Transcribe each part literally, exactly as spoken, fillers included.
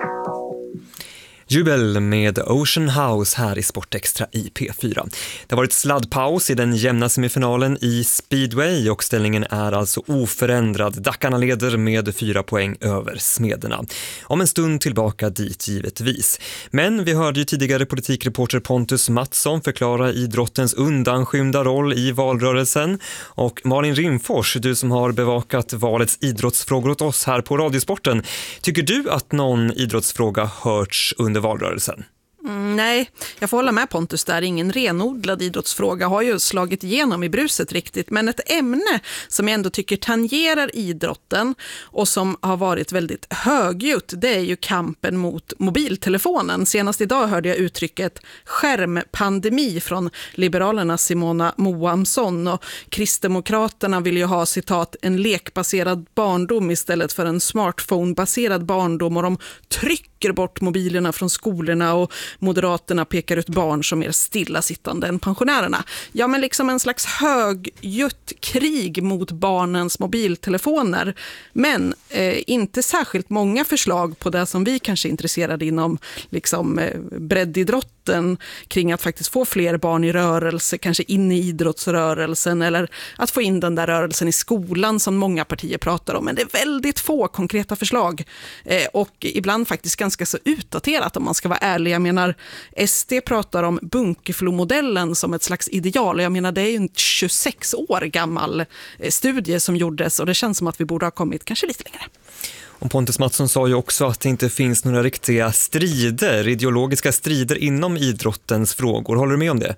Jubel med Ocean House här i Sportextra i P fyra. Det har varit sladdpaus i den jämna semifinalen i speedway och ställningen är alltså oförändrad. Dackarna leder med fyra poäng över Smederna. Om en stund tillbaka dit givetvis. Men vi hörde ju tidigare politikreporter Pontus Mattsson förklara idrottens undanskymda roll i valrörelsen. Och Malin Rimfors, du som har bevakat valets idrottsfrågor åt oss här på Radiosporten. Tycker du att någon idrottsfråga hörts under valrörelsen? Mm, nej, jag får hålla med Pontus där. Ingen renodlad idrottsfråga har ju slagit igenom i bruset riktigt. Men ett ämne som jag ändå tycker tangerar idrotten och som har varit väldigt högljutt, det är ju kampen mot mobiltelefonen. Senast idag hörde jag uttrycket skärmpandemi från Liberalernas Simona Moamsson, och Kristdemokraterna vill ju ha citat en lekbaserad barndom istället för en smartphone-baserad barndom, och de trycker bort mobilerna från skolorna, och Moderaterna pekar ut barn som mer stillasittande än pensionärerna. Ja, men liksom en slags högljutt krig mot barnens mobiltelefoner. Men eh, inte särskilt många förslag på det som vi kanske är intresserade inom liksom, eh, breddidrotten kring att faktiskt få fler barn i rörelse, kanske in i idrottsrörelsen, eller att få in den där rörelsen i skolan som många partier pratar om. Men det är väldigt få konkreta förslag eh, och ibland faktiskt ganska så utdaterat om man ska vara ärlig. Jag menar, S D pratar om Bunkeflo-modellen som ett slags ideal. Jag menar, det är ju en tjugosex år gammal studie som gjordes, och det känns som att vi borde ha kommit kanske lite längre. Och Pontus Mattsson sa ju också att det inte finns några riktiga strider, ideologiska strider inom idrottens frågor. Håller du med om det?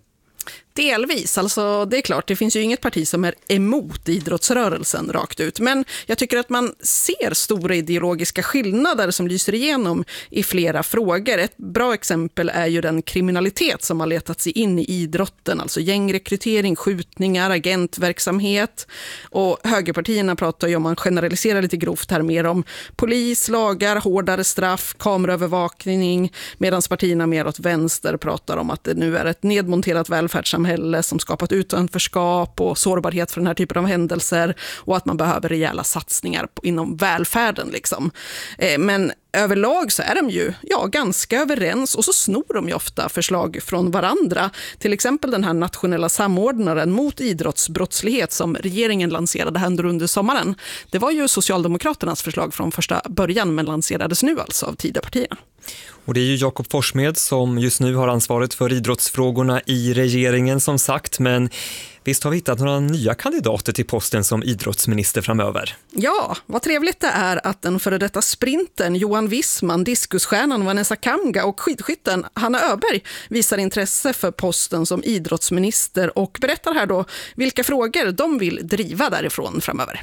Delvis, alltså det är klart, det finns ju inget parti som är emot idrottsrörelsen rakt ut, men jag tycker att man ser stora ideologiska skillnader som lyser igenom i flera frågor. Ett bra exempel är ju den kriminalitet som har letat sig in i idrotten, alltså gängrekrytering, skjutningar, agentverksamhet, och högerpartierna pratar ju, om man generaliserar lite grovt här, mer om polis, lagar, hårdare straff, kameraövervakning, medan partierna mer åt vänster pratar om att det nu är ett nedmonterat välfärdssamhälle som skapat utanförskap och sårbarhet för den här typen av händelser, och att man behöver rejäla satsningar på, inom välfärden liksom. Eh, men överlag så är de ju ja, ganska överens, och så snor de ju ofta förslag från varandra. Till exempel den här nationella samordnaren mot idrottsbrottslighet som regeringen lanserade här under sommaren. Det var ju Socialdemokraternas förslag från första början, men lanserades nu alltså av Tidöpartierna. Och det är ju Jakob Forssmed som just nu har ansvaret för idrottsfrågorna i regeringen som sagt, men visst har vi hittat några nya kandidater till posten som idrottsminister framöver? Ja, vad trevligt det är att den före detta sprintern Johan Wissman, diskusstjärnan Vanessa Kamga och skidskytten Hanna Öberg visar intresse för posten som idrottsminister och berättar här då vilka frågor de vill driva därifrån framöver.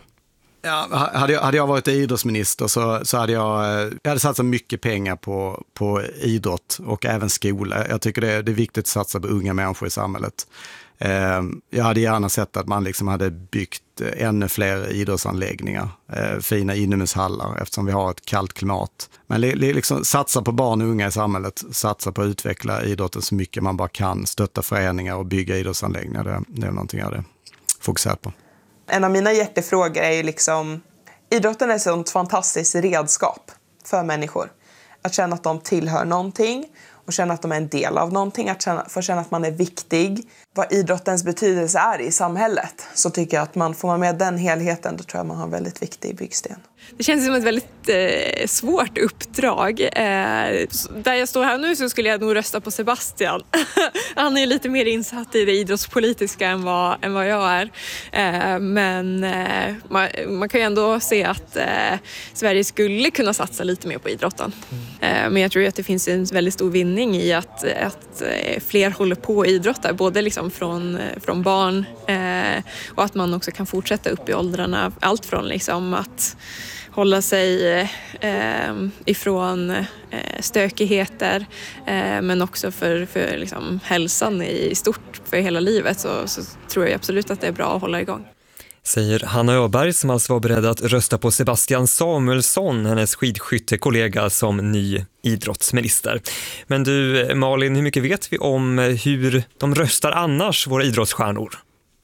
Ja, hade, jag, hade jag varit idrottsminister så, så hade jag, jag hade satsat mycket pengar på, på idrott och även skola. Jag tycker det är, det är viktigt att satsa på unga människor i samhället. Eh, jag hade gärna sett att man liksom hade byggt ännu fler idrottsanläggningar, eh, fina inomhushallar eftersom vi har ett kallt klimat. Men li, li, liksom, satsa på barn och unga i samhället, satsa på att utveckla idrotten så mycket man bara kan, stötta föreningar och bygga idrottsanläggningar. Det, det är någonting jag hade fokuserat på. En av mina hjärtefrågor är ju liksom, idrotten är ett sånt fantastiskt redskap för människor. Att känna att de tillhör någonting och känna att de är en del av någonting, att känna, få känna att man är viktig. Vad idrottens betydelse är i samhället, så tycker jag att man får man med den helheten, då tror jag man har en väldigt viktig byggsten. Det känns som ett väldigt eh, svårt uppdrag. Eh, där jag står här nu så skulle jag nog rösta på Sebastian. Han är lite mer insatt i det idrottspolitiska än vad, än vad jag är. Eh, men eh, man, man kan ju ändå se att eh, Sverige skulle kunna satsa lite mer på idrotten. Eh, men jag tror att det finns en väldigt stor vinning i att, att eh, fler håller på och idrottar. Både liksom från, från barn eh, och att man också kan fortsätta upp i åldrarna. Allt från liksom att hålla sig eh, ifrån eh, stökigheter eh, men också för, för liksom, hälsan i stort för hela livet, så, så tror jag absolut att det är bra att hålla igång. Säger Hanna Öberg som alltså var beredd att rösta på Sebastian Samuelsson, hennes skidskyttekollega, som ny idrottsminister. Men du Malin, hur mycket vet vi om hur de röstar annars, våra idrottsstjärnor?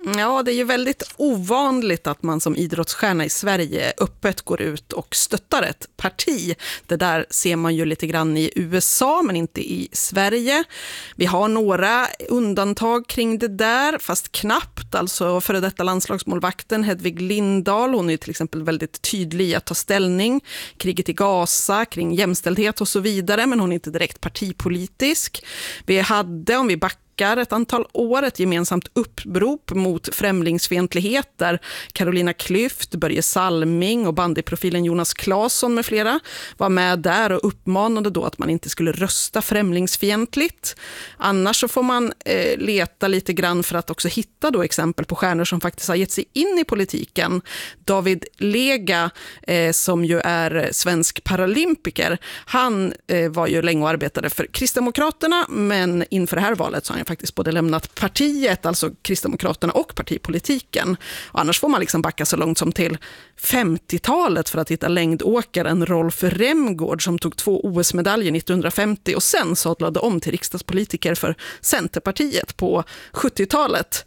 Ja, det är ju väldigt ovanligt att man som idrottsstjärna i Sverige öppet går ut och stöttar ett parti. Det där ser man ju lite grann i U S A men inte i Sverige. Vi har några undantag kring det där, fast knappt. Alltså före detta landslagsmålvakten Hedvig Lindahl, hon är till exempel väldigt tydlig i att ta ställning. Kriget i Gaza, kring jämställdhet och så vidare, men hon är inte direkt partipolitisk. Vi hade, om vi backar ett antal år, ett gemensamt upprop mot främlingsfientlighet där Carolina Klüft, Börje Salming och bandyprofilen Jonas Claesson med flera var med där och uppmanade då att man inte skulle rösta främlingsfientligt. Annars så får man eh, leta lite grann för att också hitta då exempel på stjärnor som faktiskt har gett sig in i politiken. David Lega, eh, som ju är svensk paralympiker, han eh, var ju länge och arbetade för Kristdemokraterna, men inför det här valet så har han faktiskt både lämnat partiet, alltså Kristdemokraterna, och partipolitiken. Och annars får man liksom backa så långt som till femtiotalet för att hitta längdåkaren Rolf Remgård som tog två O S-medaljer nittonhundrafemtio och sen sadlade om till riksdagspolitiker för Centerpartiet på sjuttiotalet.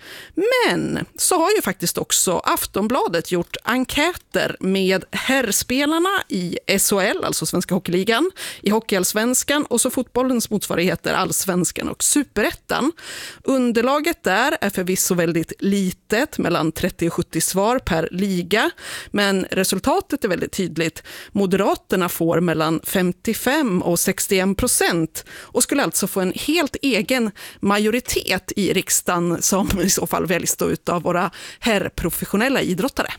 Men så har ju faktiskt också Aftonbladet gjort enkäter med herrspelarna i S H L, alltså Svenska Hockeyligan, i Hockeyallsvenskan och så fotbollens motsvarigheter Allsvenskan och Superettan. Underlaget där är förvisso väldigt litet, mellan trettio och sjuttio svar per liga, men resultatet är väldigt tydligt. Moderaterna får mellan femtiofem och sextioen procent och skulle alltså få en helt egen majoritet i riksdagen som i så fall väljs då utav våra herrprofessionella idrottare.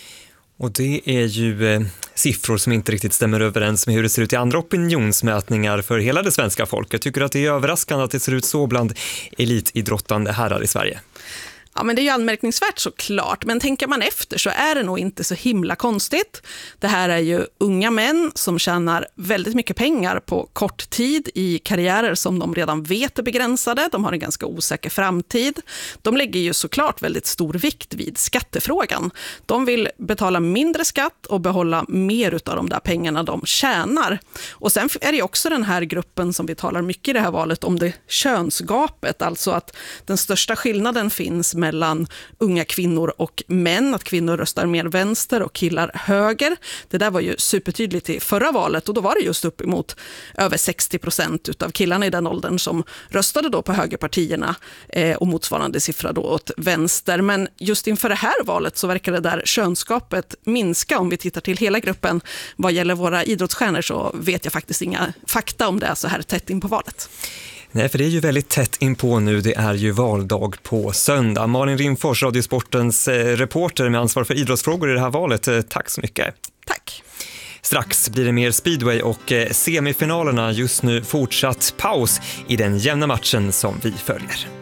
Och det är ju eh, siffror som inte riktigt stämmer överens med hur det ser ut i andra opinionsmätningar för hela det svenska folket. Jag tycker att det är överraskande att det ser ut så bland elitidrottande herrar i Sverige. Ja, men det är ju anmärkningsvärt såklart, men tänker man efter så är det nog inte så himla konstigt. Det här är ju unga män som tjänar väldigt mycket pengar på kort tid i karriärer som de redan vet är begränsade. De har en ganska osäker framtid. De lägger ju såklart väldigt stor vikt vid skattefrågan. De vill betala mindre skatt och behålla mer av de där pengarna de tjänar. Och sen är det också den här gruppen som vi talar mycket i det här valet om det könsgapet, alltså att den största skillnaden finns mellan unga kvinnor och män, att kvinnor röstar mer vänster och killar höger. Det där var ju supertydligt i förra valet och då var det just uppemot över sextio procent utav killarna i den åldern som röstade då på högerpartierna eh, och motsvarande siffra då åt vänster. Men just inför det här valet så verkar det där könsgapet minska. Om vi tittar till hela gruppen vad gäller våra idrottsstjärnor så vet jag faktiskt inga fakta om det är så här tätt in på valet. Nej, för det är ju väldigt tätt in på nu. Det är ju valdag på söndag. Malin Rimfors, Radiosportens reporter med ansvar för idrottsfrågor i det här valet. Tack så mycket. Tack. Strax blir det mer speedway och semifinalerna. Just nu fortsatt paus i den jämna matchen som vi följer.